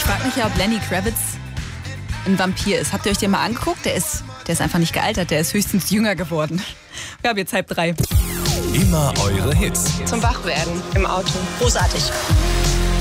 frage mich ja, ob Lenny Kravitz ein Vampir ist. Habt ihr euch den mal angeguckt? Der ist einfach nicht gealtert, der ist höchstens jünger geworden. Wir haben jetzt 2:30. Immer eure Hits. Zum Wachwerden im Auto. Großartig.